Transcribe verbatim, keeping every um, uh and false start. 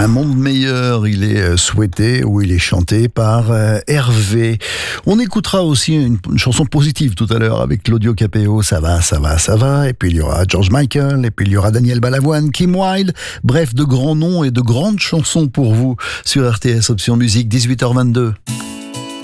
Un monde meilleur, il est souhaité ou il est chanté par euh, Hervé. On écoutera aussi une, une chanson positive tout à l'heure avec Claudio Capéo, ça va, ça va, ça va. Et puis il y aura George Michael, et puis il y aura Daniel Balavoine, Kim Wilde. Bref, de grands noms et de grandes chansons pour vous sur R T S Option Musique, dix-huit heures vingt-deux.